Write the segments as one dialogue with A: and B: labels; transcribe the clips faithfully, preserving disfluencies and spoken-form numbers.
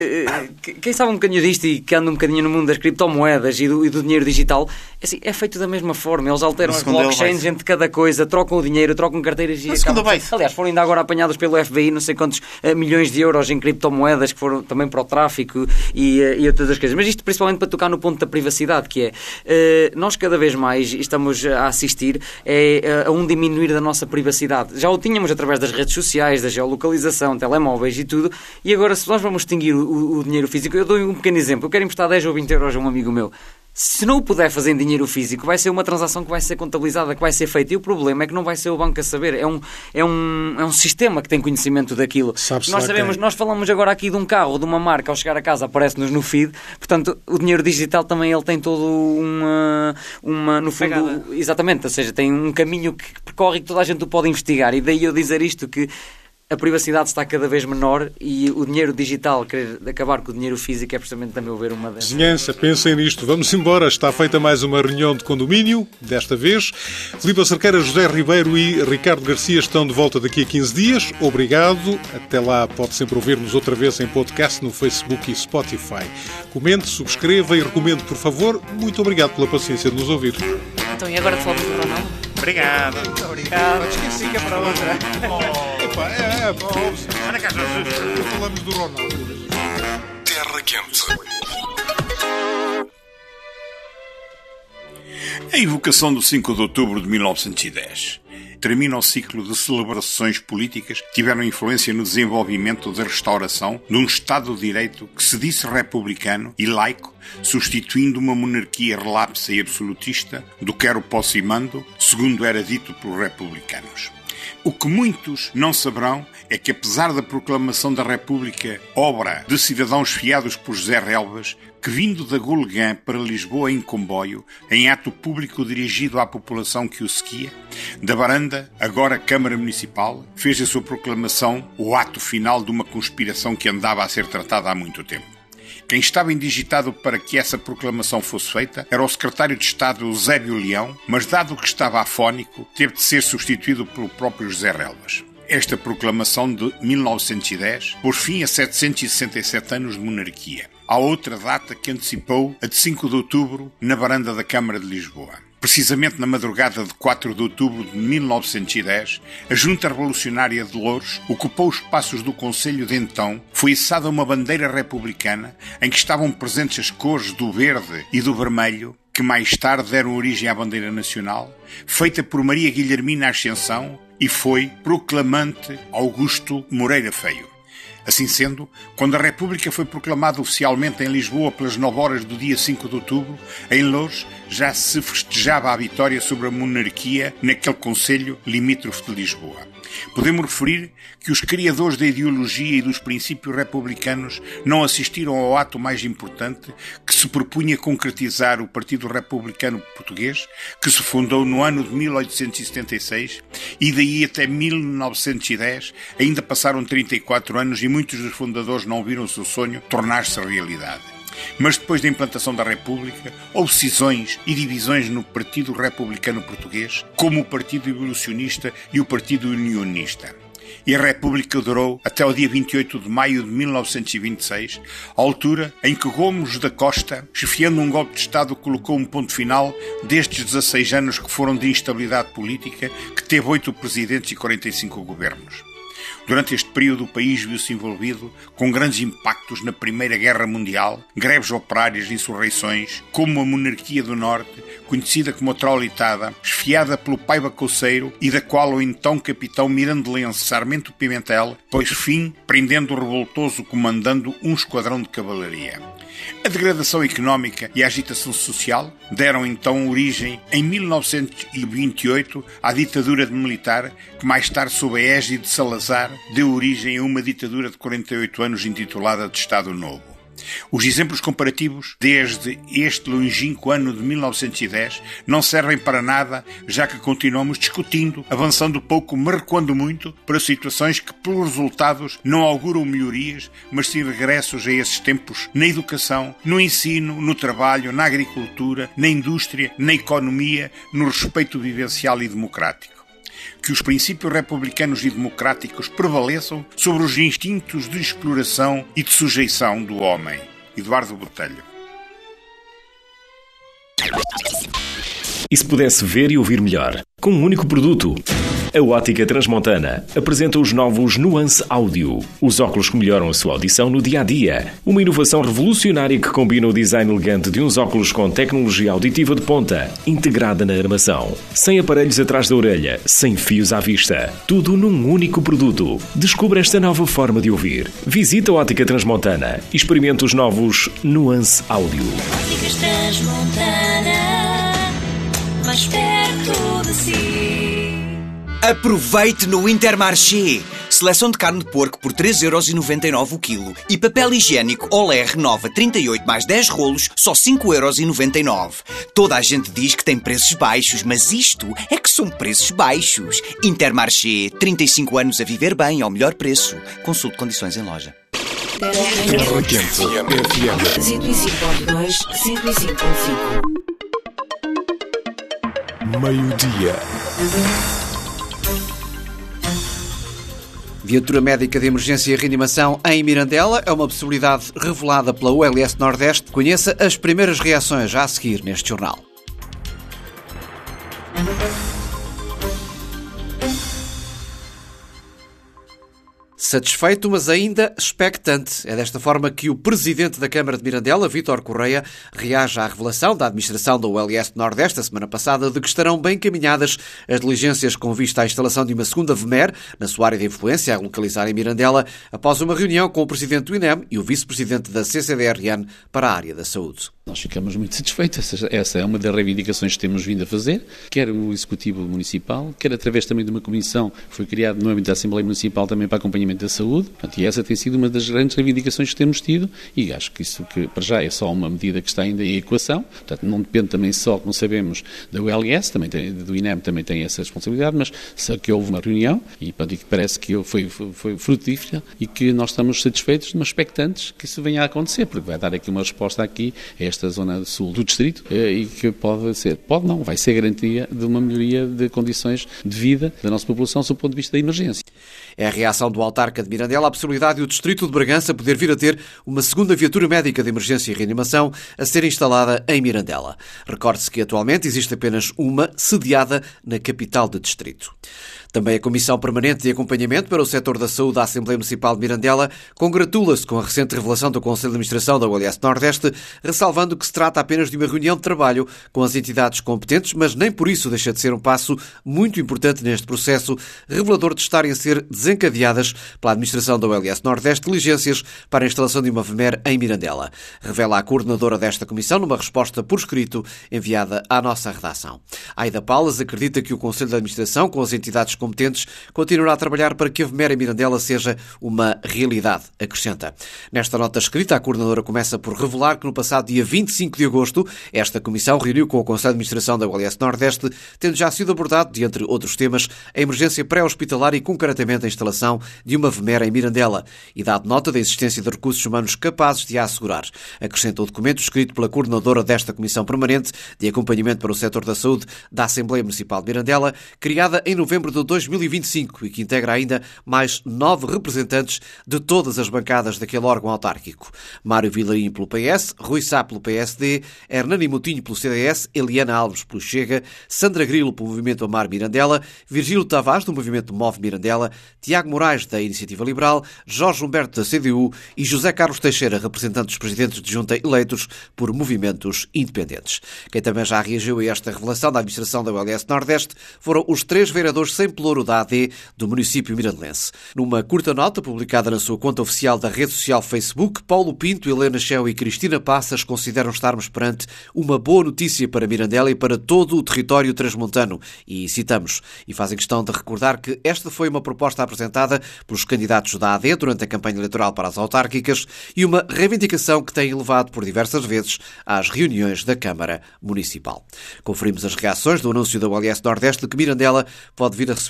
A: Quem sabe um bocadinho disto e que anda um bocadinho no mundo das criptomoedas e do, e do dinheiro digital, é, assim, é feito da mesma forma. Eles alteram as blockchains entre cada coisa, trocam o dinheiro, trocam carteiras e acabam... Aliás, foram ainda agora apanhados pelo F B I não sei quantos uh, milhões de euros em criptomoedas que foram também para o tráfico e, uh, e outras coisas. Mas isto principalmente para tocar no ponto da privacidade, que é, uh, nós cada vez mais estamos a assistir é, uh, a um diminuir da nossa privacidade. Já o tínhamos através das redes sociais, da geolocalização, telemóveis e tudo, e agora se nós vamos extinguir o O, o dinheiro físico, eu dou um pequeno exemplo. Eu quero emprestar dez ou vinte euros a um amigo meu. Se não o puder fazer em dinheiro físico, vai ser uma transação que vai ser contabilizada, que vai ser feita. E o problema é que não vai ser o banco a saber. É um, é um, é um sistema que tem conhecimento daquilo.
B: Sabe-se
A: nós sabemos, nós falamos agora aqui de um carro ou de uma marca, ao chegar a casa aparece-nos no feed. Portanto, o dinheiro digital também ele tem todo uma, uma no fundo,
C: pegada.
A: Exatamente, ou seja, tem um caminho que percorre e que toda a gente o pode investigar. E daí eu dizer isto, que a privacidade está cada vez menor e o dinheiro digital, querer acabar com o dinheiro físico, é precisamente, a meu ver, uma das...
B: Vizinhança, pensem nisto. Vamos embora. Está feita mais uma reunião de condomínio, desta vez. Filipe Cerqueira, José Ribeiro e Ricardo Garcia estão de volta daqui a quinze dias. Obrigado. Até lá pode sempre ouvir-nos outra vez em podcast no Facebook e Spotify. Comente, subscreva e recomende, por favor. Muito obrigado pela paciência de nos ouvir.
C: Então, e agora falamos do Ronaldo?
D: Obrigado.
C: Muito obrigado. Esqueci que é para outra.
B: Oh, epa, é, é, oh,
D: Olha cá, Jesus.
B: falamos do Ronaldo.
E: Terra Quente.
F: A evocação do cinco de outubro de mil novecentos e dez termina o ciclo de celebrações políticas que tiveram influência no desenvolvimento da restauração de um Estado de Direito que se disse republicano e laico, substituindo uma monarquia relapsa e absolutista do quero, posso e mando, segundo era dito pelos republicanos. O que muitos não saberão é que, apesar da proclamação da República, obra de cidadãos fiados por José Relvas, que vindo da Gulgã para Lisboa em comboio, em ato público dirigido à população que o seguia, da Baranda, agora Câmara Municipal, fez a sua proclamação o ato final de uma conspiração que andava a ser tratada há muito tempo. Quem estava indigitado para que essa proclamação fosse feita era o secretário de Estado Eusébio Leão, mas dado que estava afónico, teve de ser substituído pelo próprio José Relvas. Esta proclamação de mil novecentos e dez pôs fim a setecentos e sessenta e sete anos de monarquia. Há outra data que antecipou a de cinco de outubro na varanda da Câmara de Lisboa. Precisamente na madrugada de quatro de outubro de mil novecentos e dez, a Junta Revolucionária de Louros ocupou os espaços do Conselho de então, foi içada uma bandeira republicana em que estavam presentes as cores do verde e do vermelho, que mais tarde deram origem à bandeira nacional, feita por Maria Guilhermina Ascensão e foi proclamante Augusto Moreira Feio. Assim sendo, quando a República foi proclamada oficialmente em Lisboa pelas nove horas do dia cinco de outubro, em Louros já se festejava a vitória sobre a monarquia naquele concelho limítrofe de Lisboa. Podemos referir que os criadores da ideologia e dos princípios republicanos não assistiram ao ato mais importante que se propunha concretizar o Partido Republicano Português, que se fundou no ano de mil oitocentos e setenta e seis, e daí até mil novecentos e dez ainda passaram trinta e quatro anos e muitos dos fundadores não viram o seu sonho tornar-se realidade. Mas depois da implantação da República, houve cisões e divisões no Partido Republicano Português, como o Partido Evolucionista e o Partido Unionista. E a República durou até o dia vinte e oito de maio de mil novecentos e vinte e seis, a altura em que Gomes da Costa, chefiando um golpe de Estado, colocou um ponto final destes dezasseis anos que foram de instabilidade política, que teve oito presidentes e quarenta e cinco governos. Durante este período, o país viu-se envolvido com grandes impactos na Primeira Guerra Mundial, greves operárias, insurreições, como a Monarquia do Norte, conhecida como a Traulitada, esfiada pelo Paiva Couceiro e da qual o então capitão mirandelense Sarmento Pimentel pôs fim, prendendo o revoltoso comandando um esquadrão de cavalaria. A degradação económica e a agitação social deram então origem, em mil novecentos e vinte e oito, à ditadura militar, que mais tarde, sob a égide de Salazar, deu origem a uma ditadura de quarenta e oito anos intitulada de Estado Novo. Os exemplos comparativos desde este longínquo ano de mil novecentos e dez não servem para nada, já que continuamos discutindo, avançando pouco, mas recuando muito, para situações que, pelos resultados, não auguram melhorias, mas sim regressos a esses tempos na educação, no ensino, no trabalho, na agricultura, na indústria, na economia, no respeito vivencial e democrático. que os princípios republicanos e democráticos prevaleçam sobre os instintos de exploração e de sujeição do homem. Eduardo Botelho.
D: E se pudesse ver e ouvir melhor, com um único produto? A Ótica Transmontana apresenta os novos Nuance Audio, os óculos que melhoram a sua audição no dia-a-dia. Uma inovação revolucionária que combina o design elegante de uns óculos com tecnologia auditiva de ponta, integrada na armação. Sem aparelhos atrás da orelha, sem fios à vista. Tudo num único produto. Descubra esta nova forma de ouvir. Visita a Ótica Transmontana e experimente os novos Nuance Audio.
G: Óticas Transmontana, mais perto de si.
H: Aproveite no Intermarché! Seleção de carne de porco por três euros e noventa e nove o quilo e papel higiênico Olé Renova trinta e oito mais dez rolos, só cinco euros e noventa e nove. Toda a gente diz que tem preços baixos, mas isto é que são preços baixos. Intermarché, trinta e cinco anos a viver bem ao melhor preço. Consulte condições em loja.
E: Terra Quente F M
G: cento e cinco ponto dois, cento e cinco ponto cinco.
E: Meio-dia.
I: Viatura médica de emergência e reanimação em Mirandela é uma possibilidade revelada pela U L S Nordeste. Conheça as primeiras reações já a seguir neste jornal. Satisfeito, mas ainda expectante. É desta forma que o presidente da Câmara de Mirandela, Vítor Correia, reage à revelação da administração da U L S Nordeste a semana passada de que estarão bem caminhadas as diligências com vista à instalação de uma segunda V M E R na sua área de influência, a localizar em Mirandela, após uma reunião com o presidente do I N E M e o vice-presidente da C C D R N para a área da saúde.
J: Nós ficamos muito satisfeitos. Essa é uma das reivindicações que temos vindo a fazer, quer o Executivo Municipal, quer através também de uma comissão que foi criada no âmbito da Assembleia Municipal também para acompanhamento da saúde. Portanto, e essa tem sido uma das grandes reivindicações que temos tido e acho que isso que para já é só uma medida que está ainda em equação. Portanto, não depende também só, como sabemos, da U L S, também tem, do I N E M também tem essa responsabilidade, mas só que houve uma reunião e, portanto, e que parece que foi, foi, foi frutífera e que nós estamos satisfeitos, mas expectantes que isso venha a acontecer, porque vai dar aqui uma resposta aqui a esta zona sul do distrito e que pode ser, pode não, vai ser garantia de uma melhoria de condições de vida da nossa população sob o ponto de vista da emergência.
I: É a reação do autarca de Mirandela à possibilidade de o distrito de Bragança poder vir a ter uma segunda viatura médica de emergência e reanimação a ser instalada em Mirandela. Recorde-se que atualmente existe apenas uma sediada na capital do distrito. Também a Comissão Permanente de Acompanhamento para o Setor da Saúde da Assembleia Municipal de Mirandela congratula-se com a recente revelação do Conselho de Administração da U L S Nordeste, ressalvando que se trata apenas de uma reunião de trabalho com as entidades competentes, mas nem por isso deixa de ser um passo muito importante neste processo, revelador de estarem a ser desencadeadas pela Administração da U L S Nordeste diligências para a instalação de uma V M E R em Mirandela. Revela a coordenadora desta comissão numa resposta por escrito enviada à nossa redação. Aida Paulas acredita que o Conselho de Administração, com as entidades competentes, continuará a trabalhar para que a V M E R em Mirandela seja uma realidade, acrescenta. Nesta nota escrita, a coordenadora começa por revelar que no passado dia vinte e cinco de agosto, esta comissão reuniu com o Conselho de Administração da U L S Nordeste, tendo já sido abordado, de entre outros temas, a emergência pré-hospitalar e concretamente a instalação de uma V M E R em Mirandela e dado nota da existência de recursos humanos capazes de a assegurar. Acrescenta o documento escrito pela coordenadora desta Comissão Permanente de Acompanhamento para o Setor da Saúde da Assembleia Municipal de Mirandela, criada em novembro de dois mil e vinte e cinco e que integra ainda mais nove representantes de todas as bancadas daquele órgão autárquico. Mário Vilarinho pelo P S, Rui Sá pelo P S D, Hernani Moutinho pelo C D S, Eliana Alves pelo Chega, Sandra Grilo pelo Movimento Amar Mirandela, Virgílio Tavares do Movimento Move Mirandela, Tiago Moraes da Iniciativa Liberal, Jorge Humberto da C D U e José Carlos Teixeira, representante dos presidentes de junta eleitos por movimentos independentes. Quem também já reagiu a esta revelação da administração da U L S Nordeste foram os três vereadores sem pelouro da A D do município mirandelense. Numa curta nota publicada na sua conta oficial da rede social Facebook, Paulo Pinto, Helena Cheu e Cristina Passas consideram estarmos perante uma boa notícia para Mirandela e para todo o território transmontano. E citamos, e fazem questão de recordar que esta foi uma proposta apresentada pelos candidatos da A D durante a campanha eleitoral para as autárquicas e uma reivindicação que tem levado por diversas vezes às reuniões da Câmara Municipal. Conferimos as reações do anúncio da U L S Nordeste de que Mirandela pode vir a receber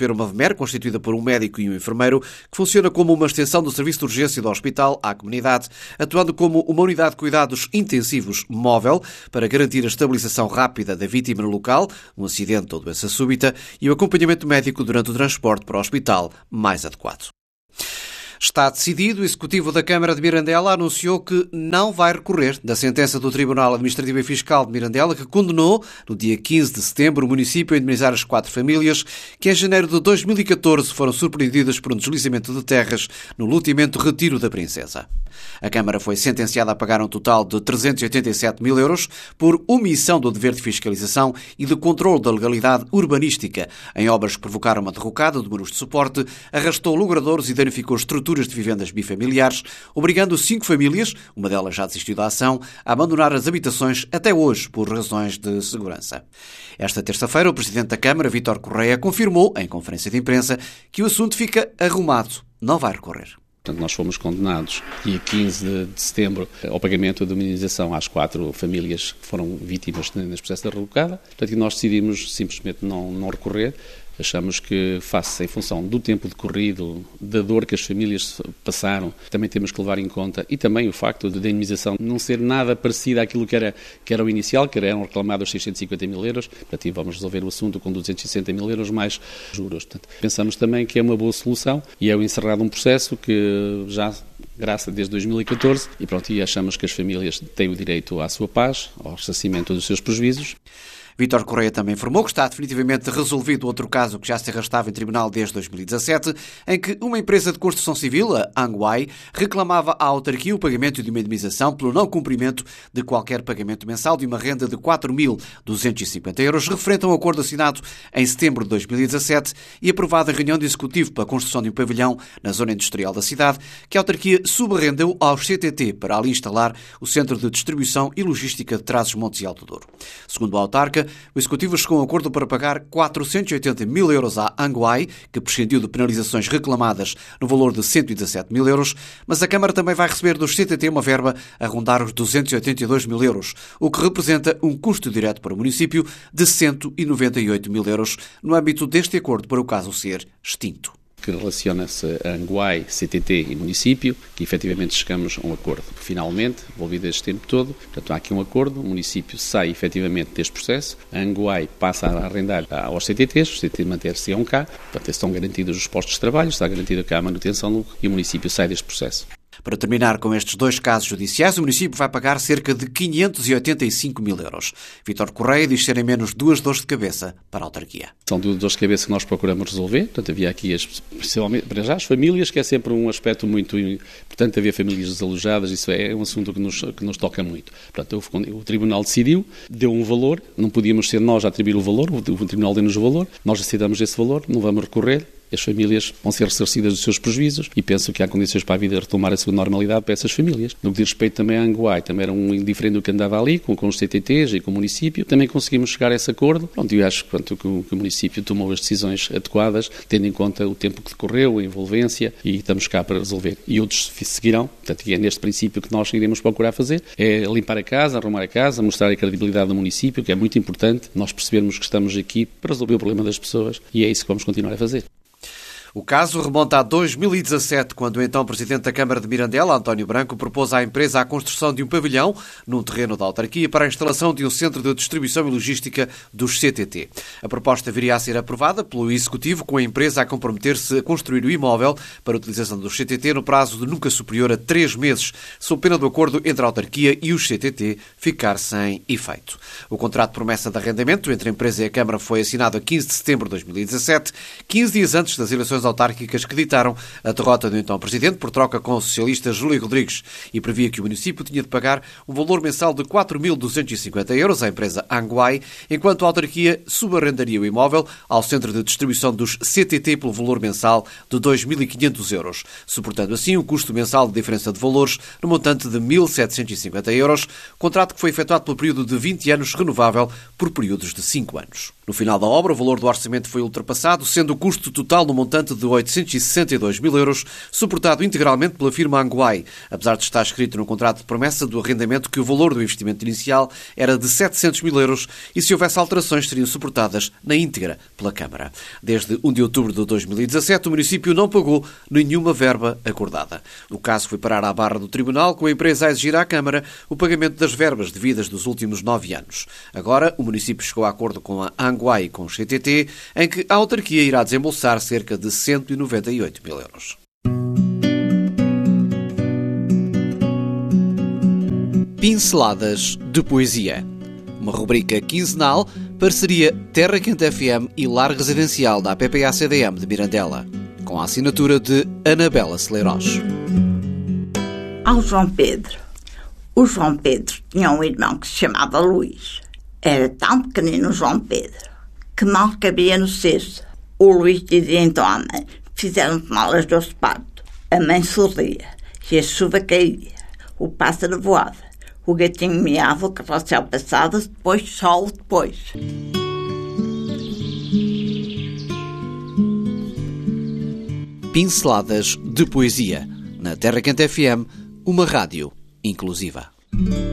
I: receber uma V M E R constituída por um médico e um enfermeiro, que funciona como uma extensão do serviço de urgência do hospital à comunidade, atuando como uma unidade de cuidados intensivos móvel para garantir a estabilização rápida da vítima no local, um acidente ou doença súbita, e o acompanhamento médico durante o transporte para o hospital mais adequado. Está decidido. O Executivo da Câmara de Mirandela anunciou que não vai recorrer da sentença do Tribunal Administrativo e Fiscal de Mirandela, que condenou, no dia quinze de setembro, o município a indemnizar as quatro famílias que, em janeiro de dois mil e catorze, foram surpreendidas por um deslizamento de terras no loteamento Retiro da Princesa. A Câmara foi sentenciada a pagar um total de trezentos e oitenta e sete mil euros por omissão do dever de fiscalização e de controle da legalidade urbanística em obras que provocaram uma derrocada de muros de suporte, arrastou logradouros e danificou estruturas de vivendas bifamiliares, obrigando cinco famílias, uma delas já desistiu da ação, a abandonar as habitações até hoje por razões de segurança. Esta terça-feira, o Presidente da Câmara, Vítor Correia, confirmou, em conferência de imprensa, que o assunto fica arrumado, não vai recorrer.
J: Portanto, nós fomos condenados, dia quinze de setembro, ao pagamento da indemnização às quatro famílias que foram vítimas neste processo de derrocada. Portanto, nós decidimos simplesmente não, não recorrer. Achamos que, face em função do tempo decorrido, da dor que as famílias passaram, também temos que levar em conta, e também o facto de a indemnização não ser nada parecida àquilo que era, que era o inicial, que eram reclamados seiscentos e cinquenta mil euros, portanto, vamos resolver o assunto com duzentos e sessenta mil euros mais juros. Portanto, pensamos também que é uma boa solução e é encerrado um processo que já graça desde dois mil e catorze, e pronto, e achamos que as famílias têm o direito à sua paz, ao ressarcimento dos seus prejuízos.
I: Vítor Correia também informou que está definitivamente resolvido outro caso que já se arrastava em tribunal desde dois mil e dezassete, em que uma empresa de construção civil, a Anguai, reclamava à autarquia o pagamento de uma indemnização pelo não cumprimento de qualquer pagamento mensal de uma renda de quatro mil duzentos e cinquenta euros, referente a um acordo assinado em setembro de dois mil e dezassete e aprovado em reunião de executivo para a construção de um pavilhão na zona industrial da cidade, que a autarquia subarrendeu aos C T T para ali instalar o Centro de Distribuição e Logística de Trás-os-Montes e Alto Douro. Segundo a autarca, o Executivo chegou a um acordo para pagar quatrocentos e oitenta mil euros à Anguai, que prescindiu de penalizações reclamadas no valor de cento e dezassete mil euros, mas a Câmara também vai receber dos C T T uma verba a rondar os duzentos e oitenta e dois mil euros, o que representa um custo direto para o município de cento e noventa e oito mil euros no âmbito deste acordo para o caso ser extinto.
J: Que relaciona-se a Anguai, C T T e município, que efetivamente chegamos a um acordo. Finalmente, envolvido este tempo todo, portanto há aqui um acordo, o município sai efetivamente deste processo, a Anguai passa a arrendar aos C T Ts, os C T T manter-se a cá, portanto estão garantidos os postos de trabalho, está garantida cá a manutenção e o município sai deste processo.
I: Para terminar com estes dois casos judiciais, o município vai pagar cerca de quinhentos e oitenta e cinco mil euros. Vítor Correia diz serem menos duas dores de cabeça para a autarquia.
J: São duas dores de cabeça que nós procuramos resolver. Portanto, havia aqui, as, principalmente para já, as famílias, que é sempre um aspecto muito importante, haver famílias desalojadas, isso é um assunto que nos, que nos toca muito. Portanto, o Tribunal decidiu, deu um valor, não podíamos ser nós a atribuir o valor, o Tribunal deu-nos o valor, nós aceitamos esse valor, não vamos recorrer. As famílias vão ser ressarcidas dos seus prejuízos e penso que há condições para a vida retomar a sua normalidade para essas famílias. No que diz respeito também a Anguai, também era um indiferente do que andava ali, com, com os C T Ts e com o município, também conseguimos chegar a esse acordo. Pronto, eu acho pronto, que, o, que o município tomou as decisões adequadas, tendo em conta o tempo que decorreu, a envolvência, e estamos cá para resolver. E outros seguirão, portanto, é neste princípio que nós iremos procurar fazer, é limpar a casa, arrumar a casa, mostrar a credibilidade do município, que é muito importante, nós percebermos que estamos aqui para resolver o problema das pessoas, e é isso que vamos continuar a fazer.
I: O caso remonta a dois mil e dezassete, quando o então Presidente da Câmara de Mirandela, António Branco, propôs à empresa a construção de um pavilhão num terreno da autarquia para a instalação de um centro de distribuição e logística dos C T T. A proposta viria a ser aprovada pelo Executivo, com a empresa a comprometer-se a construir o imóvel para a utilização dos C T T no prazo de nunca superior a três meses, sob pena do acordo entre a autarquia e os C T T ficar sem efeito. O contrato de promessa de arrendamento entre a empresa e a Câmara foi assinado a quinze de setembro de dois mil e dezassete, quinze dias antes das eleições autárquicas que ditaram a derrota do então Presidente por troca com o socialista Júlio Rodrigues, e previa que o município tinha de pagar um valor mensal de quatro mil duzentos e cinquenta euros à empresa Anguai, enquanto a autarquia subarrendaria o imóvel ao centro de distribuição dos C T T pelo valor mensal de dois mil e quinhentos euros, suportando assim o custo mensal de diferença de valores no montante de mil setecentos e cinquenta euros, contrato que foi efetuado pelo período de vinte anos, renovável por períodos de cinco anos. No final da obra, o valor do orçamento foi ultrapassado, sendo o custo total no montante de oitocentos e sessenta e dois mil euros, suportado integralmente pela firma Anguai, apesar de estar escrito no contrato de promessa do arrendamento que o valor do investimento inicial era de setecentos mil euros e, se houvesse alterações, seriam suportadas na íntegra pela Câmara. Desde primeiro de outubro de dois mil e dezassete, o município não pagou nenhuma verba acordada. O caso foi parar à barra do Tribunal, com a empresa a exigir à Câmara o pagamento das verbas devidas dos últimos nove anos. Agora, o município chegou a acordo com a Anguai e com o C T T, em que a autarquia irá desembolsar cerca de cento e noventa e oito mil euros. Pinceladas de Poesia. Uma rubrica quinzenal, parceria Terra Quente F M e Lar Residencial da A P P A C D M de Mirandela, com a assinatura de Anabela Celeiros.
K: Ao João Pedro. O João Pedro tinha um irmão que se chamava Luís. Era tão pequenino o João Pedro que mal cabia no cesto. O Luís dizia então à mãe: fizeram-te mal as dores de parto. A mãe sorria e a chuva caía. O pássaro voava. O gatinho miava, o carrossel passava, depois só o depois.
I: Pinceladas de Poesia. Na Terra Quente F M, uma rádio inclusiva.